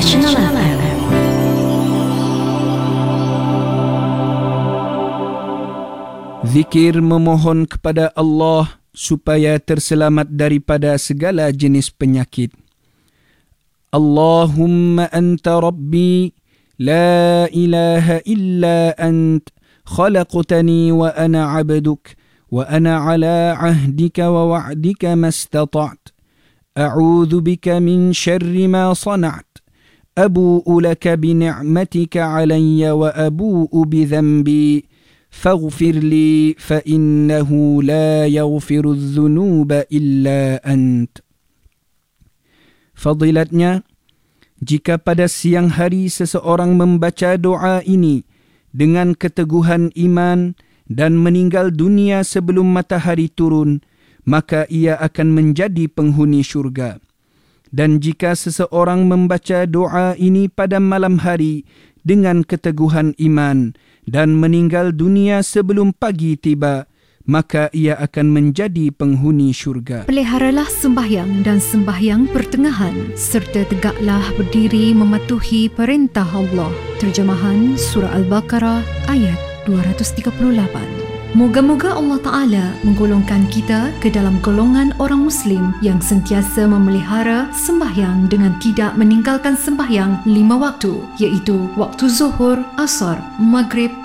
National FM. Zikir memohon kepada Allah supaya terselamat daripada segala jenis penyakit. Allahumma anta rabbi la ilaha illa ant khalaqtani wa ana abduk wa ana ala ahdika wa wa'dika mastata'at. A'udhu bika min syarri ma sana'at. Abu'u laka bini'matika alayya wa abu'u bidhanbi. Faghfir li fa innahu la yaghfiru dhunuba illa ant. Fadilatnya, jika pada siang hari seseorang membaca doa ini dengan keteguhan iman dan meninggal dunia sebelum matahari turun, maka ia akan menjadi penghuni syurga. Dan jika seseorang membaca doa ini pada malam hari dengan keteguhan iman dan meninggal dunia sebelum pagi tiba, maka ia akan menjadi penghuni syurga. Peliharalah sembahyang dan sembahyang pertengahan serta tegaklah berdiri mematuhi perintah Allah. Terjemahan Surah Al-Baqarah ayat 238. Moga-moga Allah Ta'ala menggolongkan kita ke dalam golongan orang Muslim yang sentiasa memelihara sembahyang dengan tidak meninggalkan sembahyang 5 waktu, iaitu waktu Zuhur, Asar, Maghrib,